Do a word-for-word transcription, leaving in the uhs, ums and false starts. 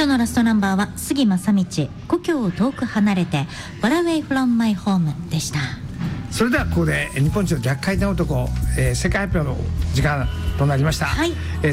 今日のラストナンバーは杉正道、故郷を遠く離れて Far Away From My Home でした。 それではここで日本一の逆回転男、えー、世界発表の時間となりました、 はい、 えー